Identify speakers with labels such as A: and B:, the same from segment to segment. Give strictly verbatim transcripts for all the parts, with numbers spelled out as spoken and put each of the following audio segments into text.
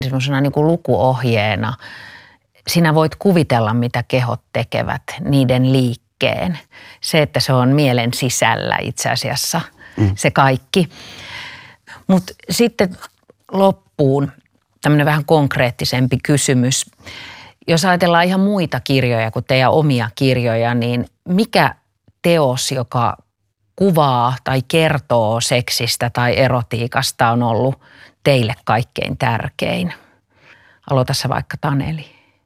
A: semmoisena niin kuin lukuohjeena. Sinä voit kuvitella, mitä kehot tekevät, niiden liikkeen. Se, että se on mielen sisällä itse asiassa mm. se kaikki. Mutta sitten loppuun tämmöinen vähän konkreettisempi kysymys. Jos ajatellaan ihan muita kirjoja kuin teidän omia kirjoja, niin mikä teos, joka kuvaa tai kertoo seksistä tai erotiikasta on ollut teille kaikkein tärkein? Aloita sä vaikka Taneli.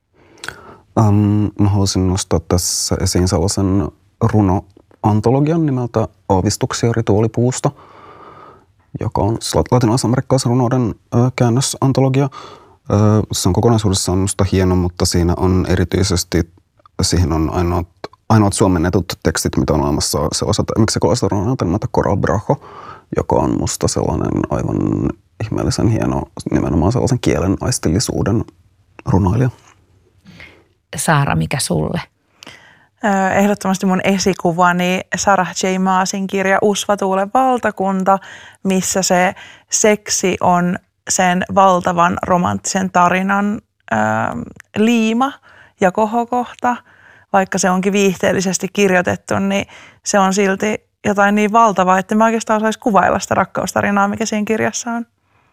B: Um, mä haluaisin nostaa tässä esiin sellaisen runoantologian nimeltä Aavistuksia rituaalipuusta, joka on latinalaisamerikkalaisen runouden ö, käännösantologia. Ö, se on kokonaisuudessaan minusta hieno, mutta siinä on erityisesti, siihen on ainoat, ainoat suomennetut tekstit, mitä on olemassa sellaiselta meksikolaisen runoilta nimeltä Coral Brajo, joka on musta sellainen aivan ihmeellisen hieno nimenomaan sellaisen kielen aistillisuuden runoilija.
A: Saara, mikä sulle?
C: Ehdottomasti mun esikuvani Sarah J. Maasin kirja Usvatuulen valtakunta, missä se seksi on sen valtavan romanttisen tarinan ö, liima ja kohokohta. Vaikka se onkin viihteellisesti kirjoitettu, niin se on silti jotain niin valtavaa, että mä oikeastaan osaisi kuvailla sitä rakkaustarinaa, mikä siinä kirjassa on.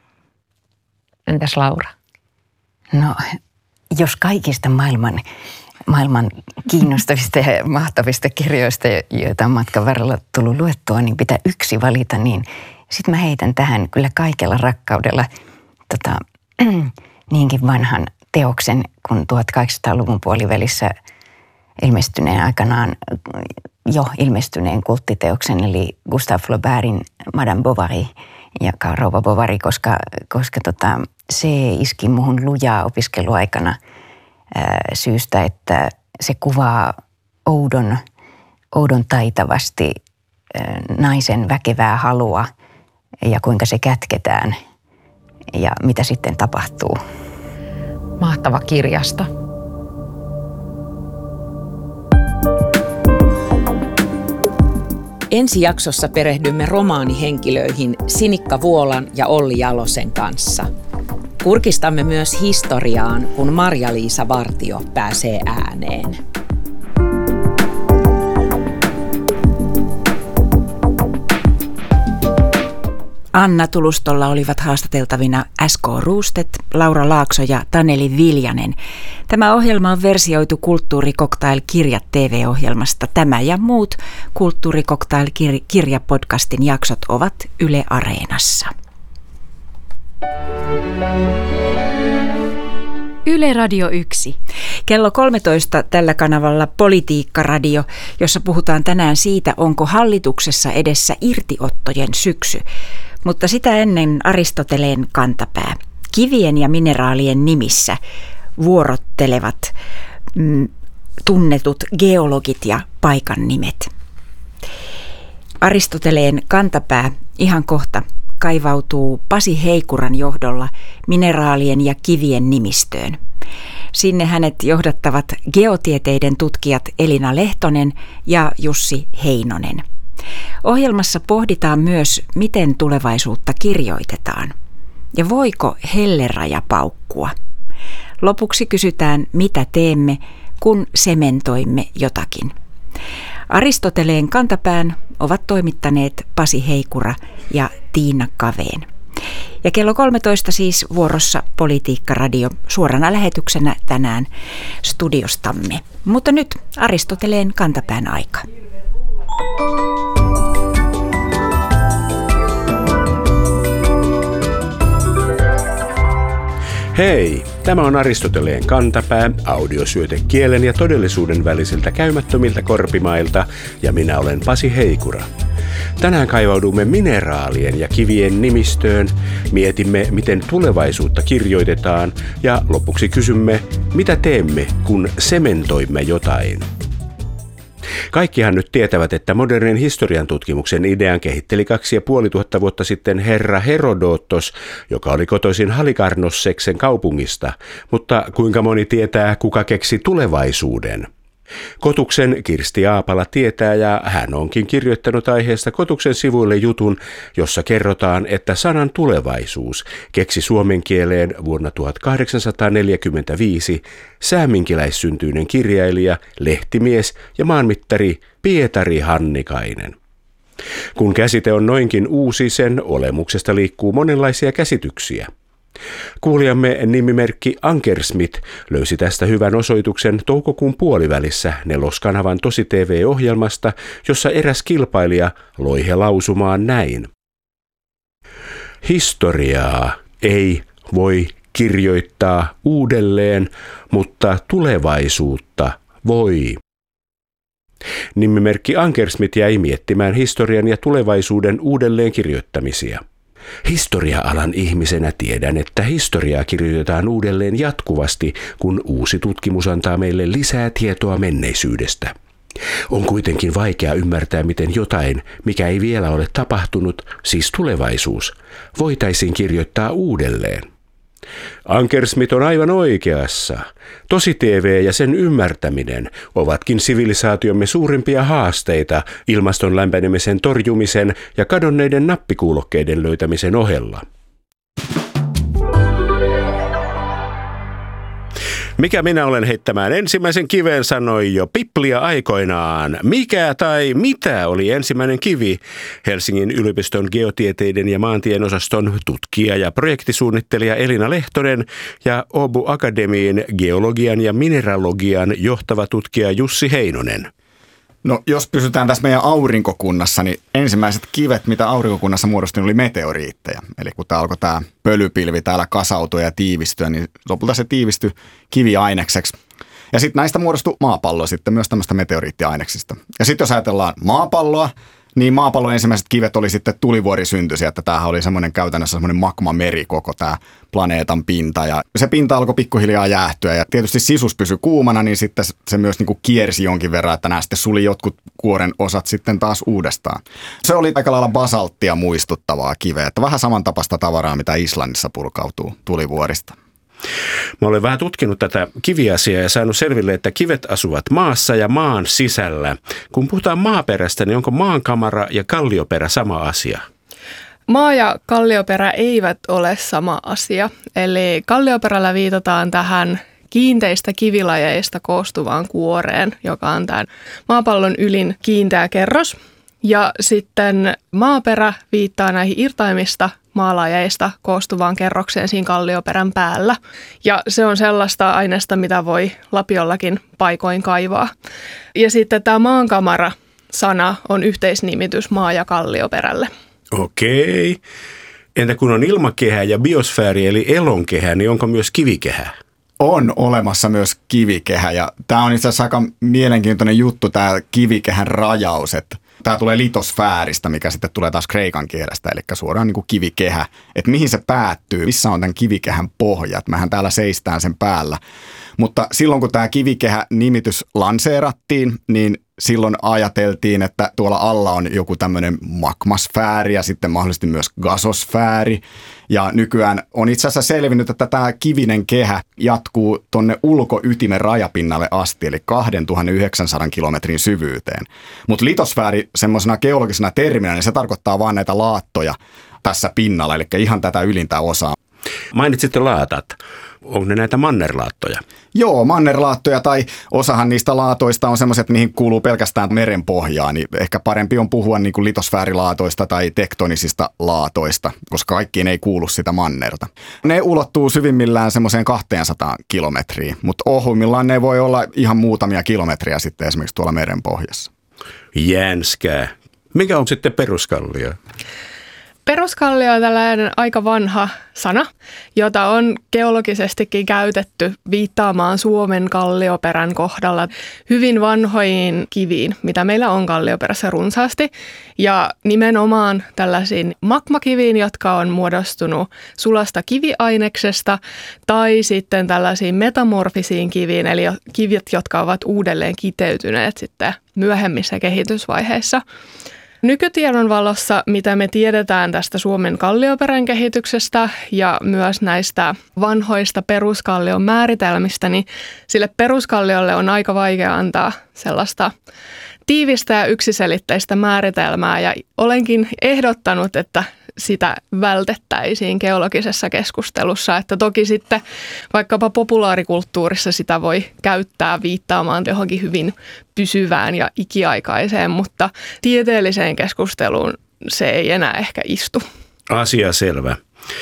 A: Entäs Laura?
D: No, jos kaikista maailman, maailman kiinnostavista ja mahtavista kirjoista, joita on matkan varrella tullut luettua, niin pitää yksi valita, niin sitten mä heitän tähän kyllä kaikella rakkaudella tota, niinkin vanhan teoksen kuin tuhatkahdeksansataaluvun puolivälissä ilmestyneen aikanaan jo ilmestyneen kulttiteoksen, eli Gustave Flaubertin Madame Bovary, joka on rouva Bovary, koska, koska tota, se iski muhun lujaa opiskeluaikana ää, syystä, että se kuvaa oudon, oudon taitavasti ää, naisen väkevää halua ja kuinka se kätketään ja mitä sitten tapahtuu.
A: Mahtava kirjasto.
E: Ensi jaksossa perehdymme romaanihenkilöihin Sinikka Vuolan ja Olli Jalosen kanssa. Kurkistamme myös historiaan, kun Marja-Liisa Vartio pääsee ääneen. Anna Tulustolla olivat haastateltavina S K Roostet, Laura Laakso ja Taneli Viljanen. Tämä ohjelma on versioitu Kulttuurikoktail-kirjat T V-ohjelmasta. Tämä ja muut Kulttuurikoktail-kirjapodcastin jaksot ovat Yle Areenassa.
F: Yle Radio yksi.
E: Kello kolmetoista tällä kanavalla Politiikka-radio, jossa puhutaan tänään siitä, onko hallituksessa edessä irtiottojen syksy. Mutta sitä ennen Aristoteleen kantapää. Kivien ja mineraalien nimissä vuorottelevat mm, tunnetut geologit ja paikan nimet. Aristoteleen kantapää ihan kohta kaivautuu Pasi Heikuran johdolla mineraalien ja kivien nimistöön. Sinne hänet johdattavat geotieteiden tutkijat Elina Lehtonen ja Jussi Heinonen. Ohjelmassa pohditaan myös, miten tulevaisuutta kirjoitetaan ja voiko helleraja paukkua. Lopuksi kysytään, mitä teemme, kun sementoimme jotakin. Aristoteleen kantapään ovat toimittaneet Pasi Heikura ja Tiina Kaveen. Ja kello kolmetoista siis vuorossa Politiikka-radio suorana lähetyksenä tänään studiostamme. Mutta nyt Aristoteleen kantapään aika.
G: Hei, tämä on Aristoteleen kantapää, audiosyöte kielen ja todellisuuden välisiltä käymättömiltä korpimailta, ja minä olen Pasi Heikura. Tänään kaivaudumme mineraalien ja kivien nimistöön, mietimme, miten tulevaisuutta kirjoitetaan, ja lopuksi kysymme, mitä teemme, kun sementoimme jotain. Kaikkihan nyt tietävät, että modernin historian tutkimuksen idean kehitteli kaksi ja puoli tuhatta vuotta sitten herra Herodotos, joka oli kotoisin Halikarnosseksen kaupungista. Mutta kuinka moni tietää, kuka keksi tulevaisuuden? Kotuksen Kirsti Aapala tietää ja hän onkin kirjoittanut aiheesta Kotuksen sivuille jutun, jossa kerrotaan, että sanan tulevaisuus keksi suomen kieleen vuonna tuhatkahdeksansataaneljäkymmentäviisi sääminkiläissyntyinen kirjailija, lehtimies ja maanmittari Pietari Hannikainen. Kun käsite on noinkin uusi, sen olemuksesta liikkuu monenlaisia käsityksiä. Kuulijamme nimimerkki Ankersmith löysi tästä hyvän osoituksen toukokuun puolivälissä Neloskanavan Tosi-T V-ohjelmasta, jossa eräs kilpailija loi lausumaan näin. Historiaa ei voi kirjoittaa uudelleen, mutta tulevaisuutta voi. Nimimerkki Ankersmith jäi miettimään historian ja tulevaisuuden uudelleen kirjoittamisia. Historia-alan ihmisenä tiedän, että historiaa kirjoitetaan uudelleen jatkuvasti, kun uusi tutkimus antaa meille lisää tietoa menneisyydestä. On kuitenkin vaikea ymmärtää, miten jotain, mikä ei vielä ole tapahtunut, siis tulevaisuus, voitaisiin kirjoittaa uudelleen. Ankersmith on aivan oikeassa. Tosi-T V ja sen ymmärtäminen ovatkin sivilisaatiomme suurimpia haasteita ilmaston lämpenemisen torjumisen ja kadonneiden nappikuulokkeiden löytämisen ohella. Mikä minä olen heittämään ensimmäisen kiven, sanoi jo Piplia aikoinaan. Mikä tai mitä oli ensimmäinen kivi? Helsingin yliopiston geotieteiden ja maantien osaston tutkija ja projektisuunnittelija Elina Lehtonen ja Åbo Akademiin geologian ja mineralogian johtava tutkija Jussi Heinonen.
H: No jos pysytään tässä meidän aurinkokunnassa, niin ensimmäiset kivet, mitä aurinkokunnassa muodostui, oli meteoriitteja. Eli kun tämä alkoi tämä pölypilvi täällä kasautua ja tiivistyä, niin lopulta se tiivistyi kiviainekseksi. Ja sitten näistä muodostui maapallo sitten myös tämmöistä meteoriittiaineksista. Ja sitten jos ajatellaan maapalloa, niin maapallon ensimmäiset kivet oli sitten tulivuorisyntyisiä, että tämähän oli semmoinen käytännössä semmoinen magmameri koko tämä planeetan pinta. Ja se pinta alkoi pikkuhiljaa jäähtyä ja tietysti sisus pysyi kuumana, niin sitten se myös niin kuin kiersi jonkin verran, että nämä sitten suli jotkut kuoren osat sitten taas uudestaan. Se oli aika lailla basalttia muistuttavaa kiveä, että vähän samantapaista tavaraa, mitä Islannissa purkautuu tulivuorista.
G: Mä olen vähän tutkinut tätä kiviasiaa ja saanut selville, että kivet asuvat maassa ja maan sisällä. Kun puhutaan maaperästä, niin onko maankamara ja kallioperä sama asia?
I: Maa ja kallioperä eivät ole sama asia. Eli kallioperällä viitataan tähän kiinteistä kivilajeista koostuvaan kuoreen, joka on tämän maapallon ylin kiinteä kerros. Ja sitten maaperä viittaa näihin irtaimista maalajeista koostuvaan kerrokseen siinä kallioperän päällä. Ja se on sellaista aineesta, mitä voi lapiollakin paikoin kaivaa. Ja sitten tämä maankamara-sana on yhteisnimitys maa- ja kallioperälle.
G: Okei. Entä kun on ilmakehä ja biosfääri eli elonkehä, niin onko myös kivikehä?
H: On olemassa myös kivikehä ja tämä on itse asiassa aika mielenkiintoinen juttu, tämä kivikehän rajaus, että tämä tulee litosfääristä, mikä sitten tulee taas kreikan kielestä, eli suoraan niin kuin kivikehä. Että mihin se päättyy, missä on tämän kivikehän pohjat. Mehän täällä seistään sen päällä. Mutta silloin kun tämä kivikehä-nimitys lanseerattiin, niin silloin ajateltiin, että tuolla alla on joku tämmöinen magmasfääri ja sitten mahdollisesti myös gasosfääri. Ja nykyään on itse asiassa selvinnyt, että tämä kivinen kehä jatkuu tuonne ulkoytimen rajapinnalle asti, eli kaksituhattayhdeksänsataa kilometrin syvyyteen. Mutta litosfääri semmoisena geologisena terminä, niin se tarkoittaa vaan näitä laattoja tässä pinnalla, eli ihan tätä ylintä osaa.
G: Mainitsitte laatat. Onko ne näitä mannerlaattoja?
H: Joo, mannerlaattoja tai osahan niistä laatoista on semmoiset, mihin kuuluu pelkästään meren pohjaan. Niin ehkä parempi on puhua niin kuin litosfäärilaatoista tai tektonisista laatoista, koska kaikkiin ei kuulu sitä mannerta. Ne ulottuu syvimmillään semmoiseen kaksisataa kilometriä, mutta ohuimmillaan ne voi olla ihan muutamia kilometriä sitten esimerkiksi tuolla meren pohjassa.
G: Jänskää. Mikä on sitten peruskallio?
I: Peruskallio on tällainen aika vanha sana, jota on geologisestikin käytetty viittaamaan Suomen kallioperän kohdalla hyvin vanhoihin kiviin, mitä meillä on kallioperässä runsaasti. Ja nimenomaan tällaisiin magmakiviin, jotka on muodostunut sulasta kiviaineksesta, tai sitten tällaisiin metamorfisiin kiviin, eli kivit, jotka ovat uudelleen kiteytyneet sitten myöhemmissä kehitysvaiheissa. Nykytiedon valossa, mitä me tiedetään tästä Suomen kallioperän kehityksestä ja myös näistä vanhoista peruskallion määritelmistä, niin sille peruskalliolle on aika vaikea antaa sellaista tiivistä ja yksiselitteistä määritelmää, ja olenkin ehdottanut, että sitä vältettäisiin geologisessa keskustelussa, että toki sitten vaikkapa populaarikulttuurissa sitä voi käyttää viittaamaan johonkin hyvin pysyvään ja ikiaikaiseen, mutta tieteelliseen keskusteluun se ei enää ehkä istu. Asia selvä.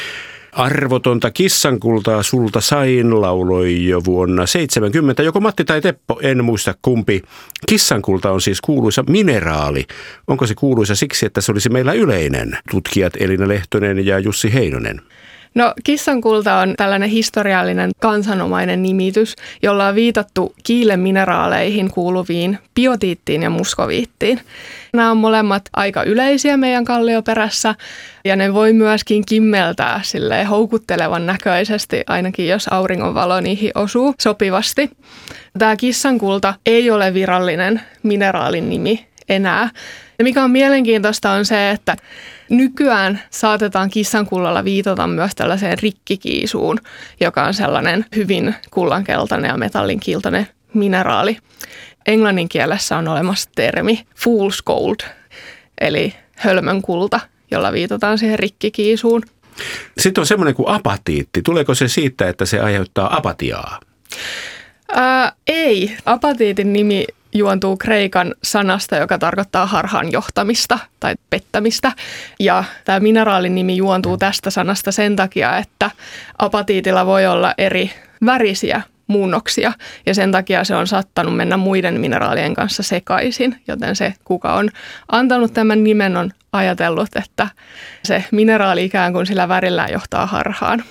I: Arvotonta kissankultaa sulta sain lauloi jo vuonna seitsemänkymmentä, joko Matti tai Teppo, en muista kumpi. Kissankulta on siis kuuluisa mineraali. Onko se kuuluisa siksi, että se olisi meillä yleinen? Tutkijat Elina Lehtonen ja Jussi Heinonen. No, kissankulta on tällainen historiallinen kansanomainen nimitys, jolla on viitattu kiilen mineraaleihin kuuluviin biotiittiin ja muskoviittiin. Nämä on molemmat aika yleisiä meidän kallioperässä ja ne voi myöskin kimmeltää silleen houkuttelevan näköisesti, ainakin jos auringonvalo niihin osuu sopivasti. Tämä kissankulta ei ole virallinen mineraalin nimi enää. Ja mikä on mielenkiintoista on se, että nykyään saatetaan kissankullalla viitata myös tällaiseen rikkikiisuun, joka on sellainen hyvin kullankeltainen ja metallinkiltainen mineraali. Englannin kielessä on olemassa termi fool's gold, eli hölmön kulta, jolla viitataan siihen rikkikiisuun.
G: Sitten on semmoinen kuin apatiitti. Tuleeko se siitä, että se aiheuttaa apatiaa?
I: Ää, ei. Apatiitin nimi juontuu kreikan sanasta, joka tarkoittaa harhaan johtamista tai pettämistä. Ja tämä mineraalin nimi juontuu tästä sanasta sen takia, että apatiitilla voi olla eri värisiä muunnoksia ja sen takia se on saattanut mennä muiden mineraalien kanssa sekaisin, joten se, kuka on antanut tämän nimen, on ajatellut, että se mineraali ikään kuin sillä värillään johtaa harhaan.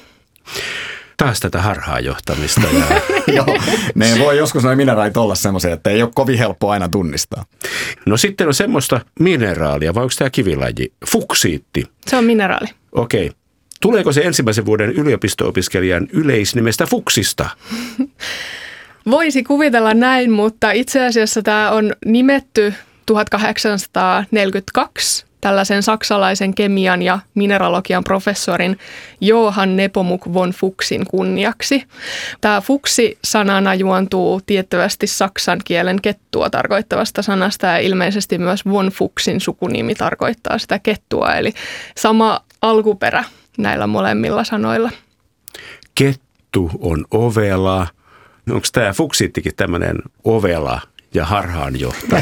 G: Taas tätä harhaanjohtamista. Ja...
H: Joo, ne voi joskus noin mineraalit olla semmoisia, että ei ole kovin helppo aina tunnistaa.
G: No sitten on semmoista mineraalia, vai onko tämä kivilaji? Fuksiitti.
I: Se on mineraali.
G: Okei. Okay. Tuleeko se ensimmäisen vuoden yliopisto-opiskelijan yleisnimestä fuksista?
I: Voisi kuvitella näin, mutta itse asiassa tämä on nimetty tuhatkahdeksansataaneljäkymmentäkaksi tällaisen saksalaisen kemian ja mineralogian professorin Johann Nepomuk von Fuchsin kunniaksi. Tämä fuksi sanana juontuu tiettävästi saksan kielen kettua tarkoittavasta sanasta ja ilmeisesti myös von Fuchsin sukunimi tarkoittaa sitä kettua, eli sama alkuperä näillä molemmilla sanoilla.
G: Kettu on ovela. Onko tämä fuksiittikin tämmöinen ovela ja harhaanjohtaja?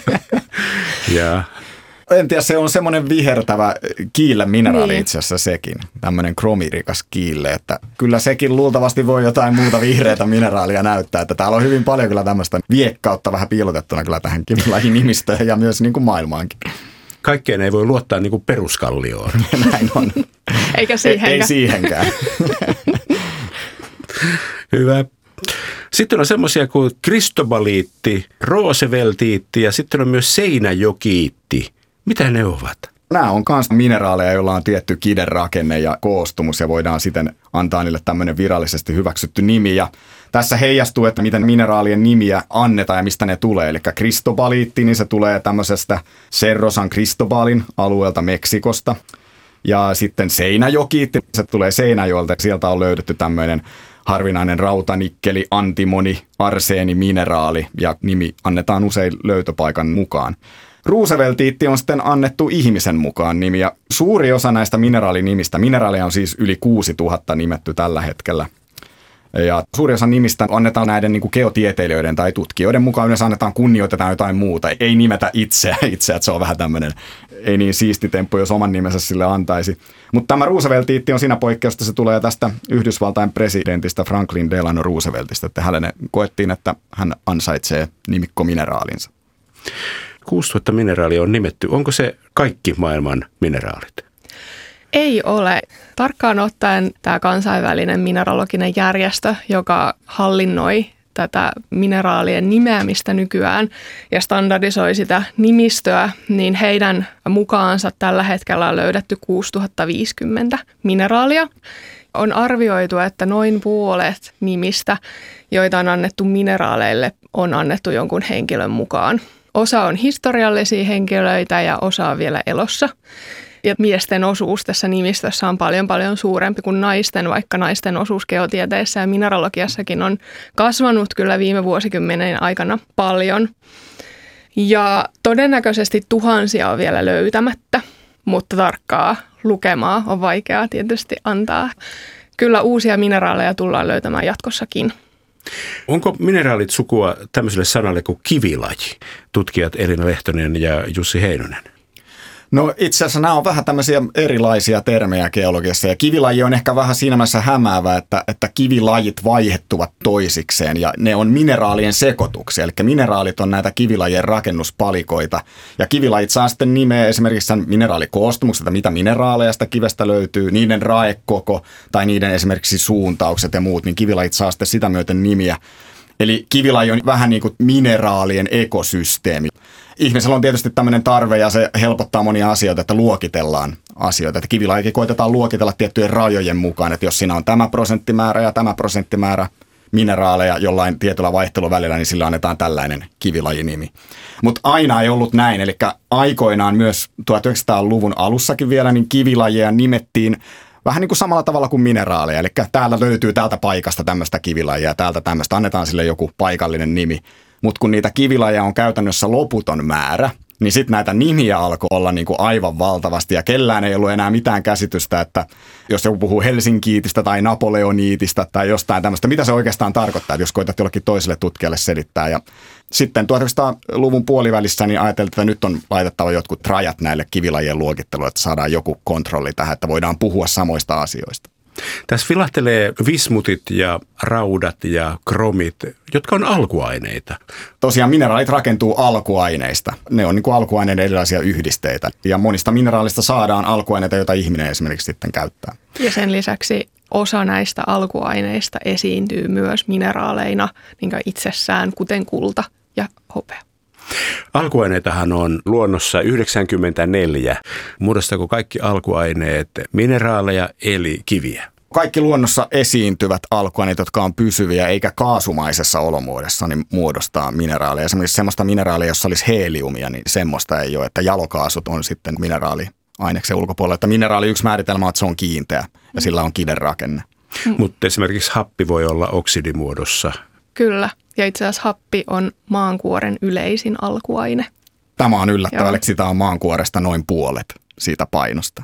G: ja...
H: En tiedä, se on semmoinen vihertävä kiille mineraali
I: niin.
H: Itse asiassa sekin. Tämmöinen kromirikas kiille, että kyllä sekin luultavasti voi jotain muuta vihreätä mineraalia näyttää. Että täällä on hyvin paljon kyllä tämmöistä viekkautta vähän piilotettuna kyllä tähän kivilajin nimistöön ja myös niin kuin maailmaankin.
G: Kaikkeen ei voi luottaa niin kuin peruskallioon.
H: Näin on.
I: Eikä siihenkään.
H: Ei, ei siihenkään.
G: Hyvä. Sitten on semmoisia kuin kristobaliitti, rooseveltiitti ja sitten on myös seinäjokiitti. Mitä ne ovat?
H: Nämä on myös mineraaleja, joilla on tietty kiderakenne ja koostumus ja voidaan siten antaa niille tämmöinen virallisesti hyväksytty nimi. Ja tässä heijastuu, että miten mineraalien nimiä annetaan ja mistä ne tulee. Eli kristobaliitti, niin se tulee tämmöisestä Cerro San Cristobalin alueelta Meksikosta. Ja sitten seinäjokiitti, se tulee Seinäjoelta. Sieltä on löydetty tämmöinen harvinainen rautanikkeli, antimoni, arseeni, mineraali ja nimi annetaan usein löytöpaikan mukaan. Rooseveltiitti on sitten annettu ihmisen mukaan nimi ja suuri osa näistä mineraalinimistä, mineraaleja on siis yli kuusituhatta nimetty tällä hetkellä. Ja suuri osa nimistä annetaan näiden niin kuin geotieteilijöiden tai tutkijoiden mukaan, yleensä annetaan kunnioitetaan jotain muuta. Ei nimetä itseä itse, että se on vähän tämmöinen, ei niin siisti temppu, jos oman nimensä sille antaisi. Mutta tämä Rooseveltiitti on siinä poikkeusta, se tulee tästä Yhdysvaltain presidentistä Franklin Delano Rooseveltista, että hänelle koettiin, että hän ansaitsee nimikkomineraalinsa.
G: kuusituhatta mineraalia on nimetty. Onko se kaikki maailman mineraalit?
I: Ei ole. Tarkkaan ottaen tämä kansainvälinen mineraloginen järjestö, joka hallinnoi tätä mineraalien nimeämistä nykyään ja standardisoi sitä nimistöä, niin heidän mukaansa tällä hetkellä on löydetty kuusituhatta viisikymmentä mineraalia. On arvioitu, että noin puolet nimistä, joita on annettu mineraaleille, on annettu jonkun henkilön mukaan. Osa on historiallisia henkilöitä ja osa on vielä elossa. Ja miesten osuus tässä nimistössä on paljon paljon suurempi kuin naisten, vaikka naisten osuus geotieteessä ja mineralogiassakin on kasvanut kyllä viime vuosikymmenen aikana paljon. Ja todennäköisesti tuhansia on vielä löytämättä, mutta tarkkaa lukemaa on vaikeaa tietysti antaa. Kyllä uusia mineraaleja tullaan löytämään jatkossakin.
G: Onko mineraalit sukua tämmöiselle sanalle kuin kivilaji? Tutkijat Elina Lehtonen ja Jussi Heinonen.
H: No itse asiassa nämä on vähän tämmöisiä erilaisia termejä geologiassa ja kivilaji on ehkä vähän siinä mielessä hämäävä, että, että kivilajit vaihettuvat toisikseen ja ne on mineraalien sekoituksia. Eli mineraalit on näitä kivilajien rakennuspalikoita ja kivilajit saa sitten nimeä esimerkiksi sen mineraalikoostumukselta, mitä mineraaleja sitä kivestä löytyy, niiden raekoko tai niiden esimerkiksi suuntaukset ja muut, niin kivilajit saa sitten sitä myöten nimiä. Eli kivilaji on vähän niin kuin mineraalien ekosysteemi. Ihmisellä on tietysti tämmöinen tarve ja se helpottaa monia asioita, että luokitellaan asioita. Että kivilajikin koitetaan luokitella tiettyjen rajojen mukaan, että jos siinä on tämä prosenttimäärä ja tämä prosenttimäärä mineraaleja jollain tietyllä vaihteluvälillä, niin sillä annetaan tällainen kivilajinimi. Mutta aina ei ollut näin, eli aikoinaan myös tuhatyhdeksänsataaluvun alussakin vielä, niin kivilajeja nimettiin vähän niin kuin samalla tavalla kuin mineraaleja, eli täällä löytyy tältä paikasta tämmöistä kivilajia ja täältä tämmöistä, annetaan sille joku paikallinen nimi. Mutta kun niitä kivilajeja on käytännössä loputon määrä, niin sitten näitä nimiä alkoi olla niin kuin aivan valtavasti ja kellään ei ollut enää mitään käsitystä, että jos joku puhuu helsinkiitistä tai napoleoniitista tai jostain tämmöistä, mitä se oikeastaan tarkoittaa, että jos koetat jollekin toiselle tutkijalle selittää. Ja sitten tuhatyhdeksänsataaluvun puolivälissä niin ajateltiin, että nyt on laitettava jotkut rajat näille kivilajien luokitteluille, että saadaan joku kontrolli tähän, että voidaan puhua samoista asioista.
G: Tässä vilahtelee vismutit ja raudat ja kromit, jotka on alkuaineita.
H: Tosiaan mineraalit rakentuu alkuaineista. Ne on niin kuin alkuaineiden erilaisia yhdisteitä. Ja monista mineraalista saadaan alkuaineita, joita ihminen esimerkiksi sitten käyttää.
I: Ja sen lisäksi osa näistä alkuaineista esiintyy myös mineraaleina niin itsessään, kuten kulta ja hopea.
G: Alkuaineitahan on luonnossa yhdeksänkymmentäneljä. Muodostaako kaikki alkuaineet mineraaleja eli kiviä?
H: Kaikki luonnossa esiintyvät alkuaineet, jotka on pysyviä eikä kaasumaisessa olomuodossa, niin muodostaa mineraaleja. Esimerkiksi semmoista mineraalia, jossa olisi heliumia, niin semmoista ei ole, että jalokaasut on sitten mineraaliaineksen ulkopuolella. Että mineraali yksi määritelmä on, että se on kiinteä ja sillä on kivenrakenne.
G: Mm. Mutta esimerkiksi happi voi olla oksidimuodossa.
I: Kyllä. Ja itse asiassa happi on maankuoren yleisin alkuaine.
H: Tämä on yllättävää, että sitä on maankuoresta noin puolet siitä painosta.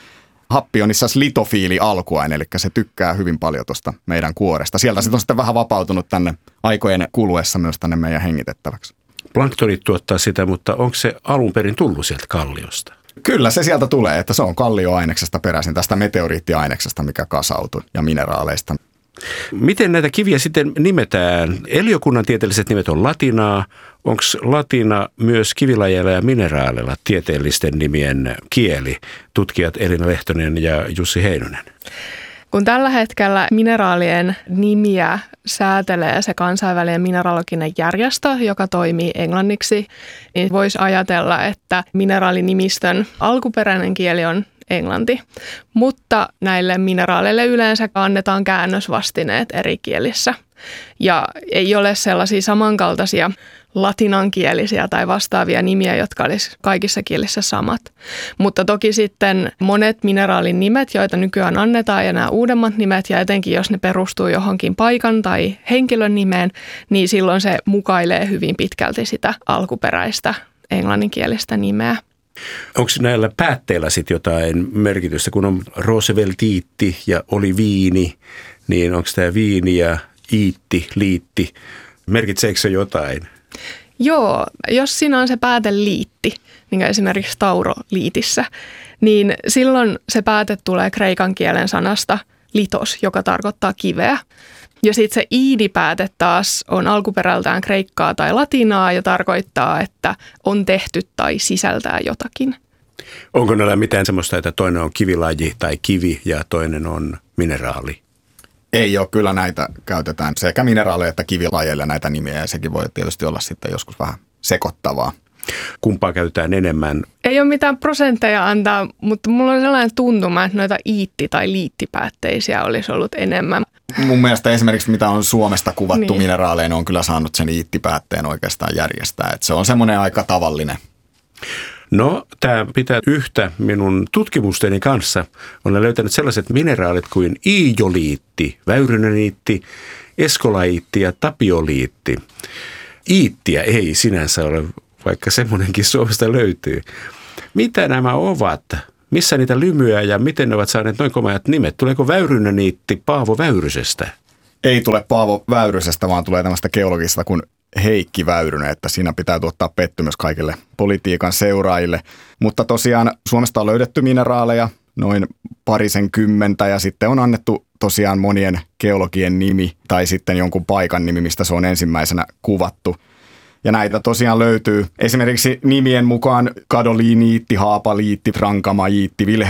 H: Happi on itse asiassa litofiili-alkuaine, eli se tykkää hyvin paljon tuosta meidän kuoresta. Sieltä se on sitten vähän vapautunut tänne aikojen kuluessa myös tänne meidän hengitettäväksi.
G: Planktonit tuottaa sitä, mutta onko se alun perin tullut sieltä kalliosta?
H: Kyllä se sieltä tulee, että se on kallioaineksesta peräisin, tästä meteoriittiaineksesta, mikä kasautui ja mineraaleista.
G: Miten näitä kiviä sitten nimetään? Eliokunnan tieteelliset nimet on latinaa. Onko latina myös kivilajeilla ja mineraaleilla tieteellisten nimien kieli? Tutkijat Elina Lehtonen ja Jussi Heinonen.
I: Kun tällä hetkellä mineraalien nimiä säätelee se kansainvälinen mineraloginen järjestö, joka toimii englanniksi, niin voisi ajatella, että mineraalinimistön alkuperäinen kieli on englanti, mutta näille mineraaleille yleensä annetaan käännösvastineet eri kielissä. Ja ei ole sellaisia samankaltaisia latinankielisiä tai vastaavia nimiä, jotka olisi kaikissa kielissä samat. Mutta toki sitten monet mineraalin nimet, joita nykyään annetaan ja nämä uudemmat nimet, ja etenkin jos ne perustuu johonkin paikan tai henkilön nimeen, niin silloin se mukailee hyvin pitkälti sitä alkuperäistä englanninkielistä nimeä.
G: Onko näillä päätteillä sitten jotain merkitystä, kun on Rooseveltiitti ja oliviini, niin onko tämä viini ja iitti, liitti, merkitseekö se jotain?
I: Joo, jos siinä on se pääteliitti, niin kuin esimerkiksi tauroliitissä, niin silloin se pääte tulee kreikan kielen sanasta litos, joka tarkoittaa kiveä. Ja sitten se iidipääte taas on alkuperältään kreikkaa tai latinaa ja tarkoittaa, että on tehty tai sisältää jotakin.
G: Onko näillä mitään semmoista, että toinen on kivilaji tai kivi ja toinen on mineraali?
H: Ei ole, kyllä näitä käytetään sekä mineraaleja että kivilajeille näitä nimiä ja sekin voi tietysti olla sitten joskus vähän sekoittavaa.
G: Kumpaa käytetään enemmän?
I: Ei ole mitään prosentteja antaa, mutta mulla on sellainen tuntuma, että noita iitti- tai liittipäätteisiä olisi ollut enemmän.
H: Mun mielestä esimerkiksi mitä on Suomesta kuvattu
I: niin.
H: mineraaleja, on kyllä saanut sen iittipäätteen oikeastaan järjestää. Et se on semmoinen aika tavallinen.
G: No, tämä pitää yhtä minun tutkimusteni kanssa. Olen löytänyt sellaiset mineraalit kuin iijoliitti, väyrynäniitti, eskolaiitti ja tapioliitti. Iittiä ei sinänsä ole, vaikka semmoinenkin Suomesta löytyy. Mitä nämä ovat? Missä niitä lymyää ja miten ne ovat saaneet noin komeat nimet? Tuleeko väyrynäniitti Paavo Väyrysestä?
H: Ei tule Paavo Väyrysestä, vaan tulee tämmöistä geologista kuin Heikki Väyrynen, että siinä pitää tuottaa pettymys kaikille politiikan seuraajille. Mutta tosiaan Suomesta on löydetty mineraaleja, noin parisen kymmentä, ja sitten on annettu tosiaan monien geologien nimi tai sitten jonkun paikan nimi, mistä se on ensimmäisenä kuvattu. Ja näitä tosiaan löytyy esimerkiksi nimien mukaan Kadoliiniitti, Haapaliitti, Frankamajiitti,